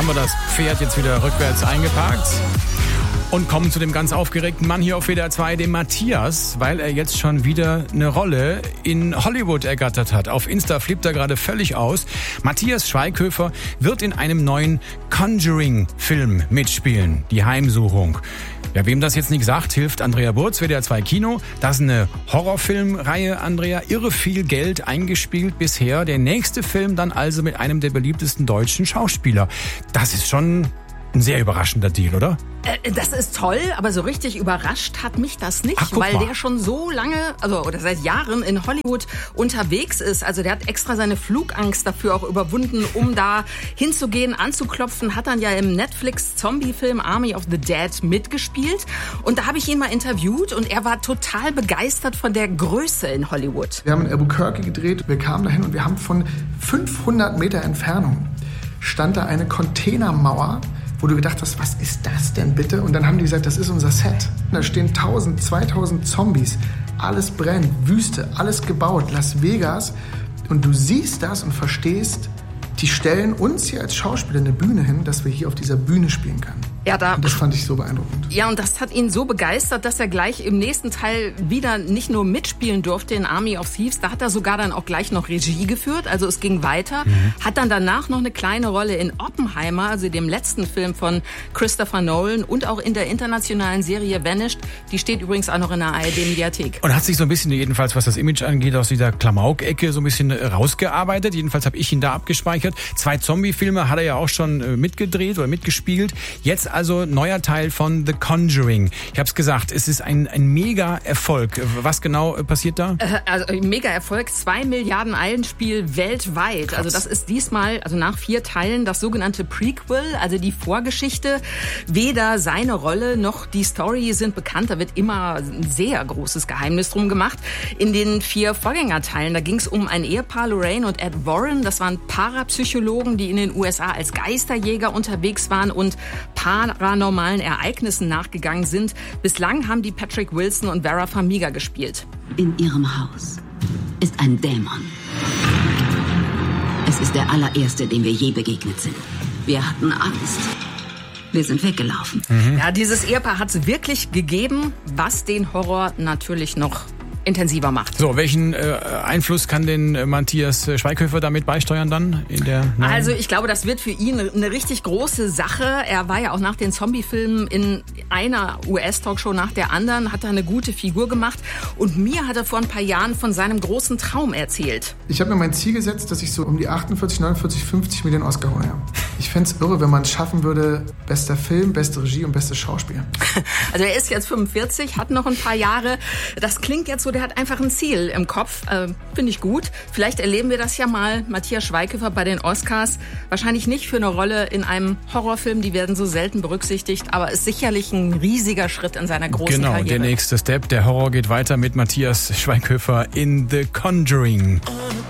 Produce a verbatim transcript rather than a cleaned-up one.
wir das Pferd jetzt wieder rückwärts eingeparkt. Und kommen zu dem ganz aufgeregten Mann hier auf W D R zwei, dem Matthias, weil er jetzt schon wieder eine Rolle in Hollywood ergattert hat. Auf Insta flippt er gerade völlig aus. Matthias Schweighöfer wird in einem neuen Conjuring-Film mitspielen, Die Heimsuchung. Ja, wem das jetzt nicht sagt, hilft Andrea Burz, W D R zwei Kino. Das ist eine Horrorfilmreihe, Andrea. Irre viel Geld eingespielt bisher. Der nächste Film dann also mit einem der beliebtesten deutschen Schauspieler. Das ist schon ein sehr überraschender Deal, oder? Äh, das ist toll, aber so richtig überrascht hat mich das nicht, Ach, weil mal. der schon so lange, also oder seit Jahren in Hollywood unterwegs ist. Also der hat extra seine Flugangst dafür auch überwunden, um da hinzugehen, anzuklopfen. Hat dann ja im Netflix-Zombie-Film Army of the Dead mitgespielt. Und da habe ich ihn mal interviewt und er war total begeistert von der Größe in Hollywood. Wir haben in Albuquerque gedreht, wir kamen dahin und wir haben von fünfhundert Meter Entfernung stand da eine Containermauer, wo du gedacht hast, was ist das denn bitte? Und dann haben die gesagt, das ist unser Set. Da stehen tausend, zweitausend Zombies, alles brennt, Wüste, alles gebaut, Las Vegas. Und du siehst das und verstehst, die stellen uns hier als Schauspieler eine Bühne hin, dass wir hier auf dieser Bühne spielen können. Ja, da, und das fand ich so beeindruckend. Ja, und das hat ihn so begeistert, dass er gleich im nächsten Teil wieder nicht nur mitspielen durfte in Army of Thieves, da hat er sogar dann auch gleich noch Regie geführt, also es ging weiter. Mhm. Hat dann danach noch eine kleine Rolle in Oppenheimer, also dem letzten Film von Christopher Nolan und auch in der internationalen Serie Vanished. Die steht übrigens auch noch in der A R D-Mediathek. Und hat sich so ein bisschen, jedenfalls was das Image angeht, aus dieser Klamauk-Ecke so ein bisschen rausgearbeitet. Jedenfalls habe ich ihn da abgespeichert. Zwei Zombie-Filme hat er ja auch schon mitgedreht oder mitgespielt. Jetzt also neuer Teil von The Conjuring. Ich habe es gesagt, es ist ein, ein Mega-Erfolg. Was genau passiert da? Äh, also Mega-Erfolg, zwei Milliarden Einspiel weltweit. Krass. Also das ist diesmal, also nach vier Teilen, das sogenannte Prequel, also die Vorgeschichte. Weder seine Rolle noch die Story sind bekannt. Da wird immer ein sehr großes Geheimnis drum gemacht. In den vier Vorgängerteilen, da ging es um ein Ehepaar, Lorraine und Ed Warren. Das waren Parapsychologen, die in den U S A als Geisterjäger unterwegs waren und paranormalen Ereignissen nachgegangen sind. Bislang haben die Patrick Wilson und Vera Farmiga gespielt. In ihrem Haus ist ein Dämon. Es ist der allererste, dem wir je begegnet sind. Wir hatten Angst. Wir sind weggelaufen. Mhm. Ja, dieses Ehepaar hat es wirklich gegeben, was den Horror natürlich noch intensiver macht. So, welchen äh, Einfluss kann denn äh, Matthias Schweighöfer damit beisteuern dann? In der neuen? Also ich glaube, das wird für ihn eine richtig große Sache. Er war ja auch nach den Zombie-Filmen in einer U S-Talkshow nach der anderen, hat da eine gute Figur gemacht. Und mir hat er vor ein paar Jahren von seinem großen Traum erzählt. Ich habe mir mein Ziel gesetzt, dass ich so um die achtundvierzig, neunundvierzig, fünfzig Millionen Oscar hole. Ja. Ich fände es irre, wenn man es schaffen würde, bester Film, beste Regie und bestes Schauspiel. Also er ist jetzt fünfundvierzig, hat noch ein paar Jahre. Das klingt jetzt so, der hat einfach ein Ziel im Kopf. Äh, Finde ich gut. Vielleicht erleben wir das ja mal. Matthias Schweighöfer bei den Oscars. Wahrscheinlich nicht für eine Rolle in einem Horrorfilm. Die werden so selten berücksichtigt. Aber ist sicherlich ein riesiger Schritt in seiner großen genau, Karriere. Genau, der nächste Step. Der Horror geht weiter mit Matthias Schweighöfer in The Conjuring.